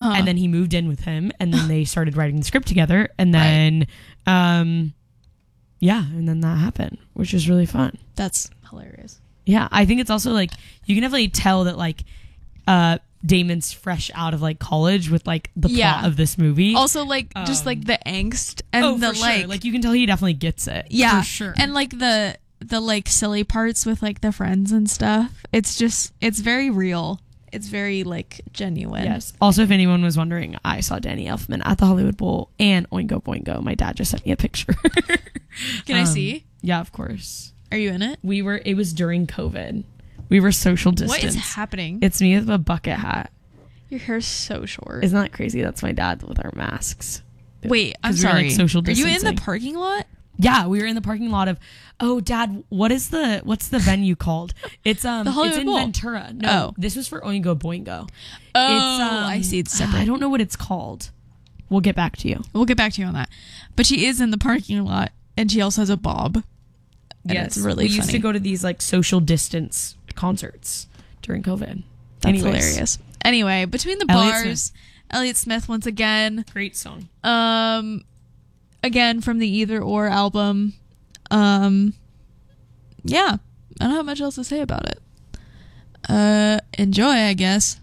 And then he moved in with him, and then they started writing the script together, and then and then that happened, which is really fun. That's hilarious. Yeah, I think it's also like you can definitely tell that like Damon's fresh out of like college with like the plot of this movie. Also like just like the angst and the like sure. Like you can tell he definitely gets it. Yeah, for sure. And like the like silly parts with like the friends and stuff. It's very real. It's very like genuine. Yes. Also, if anyone was wondering, I saw Danny Elfman at the Hollywood Bowl and Oingo Boingo. My dad just sent me a picture. Can I see? Yeah, of course. Are you in it? It was during COVID. We were social distance. What is happening? It's me with a bucket hat. Your hair's so short. Isn't that crazy? That's my dad with our masks. Wait, I'm sorry. Like, social distancing. Are you in the parking lot? Yeah, we were in the parking lot of. Oh, Dad, what's the venue called? It's the Hollywood it's in Bowl. Ventura. No, this was for Oingo Boingo. Oh, I see. It's separate. I don't know what it's called. We'll get back to you. We'll get back to you on that. But she is in the parking lot, and she also has a bob. Yes, it's really we funny. used to go to these like social distance concerts during COVID. That's hilarious. Anyway, Between the Bars, Elliott Smith once again. Great song. Again from the Either Or album. Yeah, I don't have much else to say about it. Enjoy, I guess.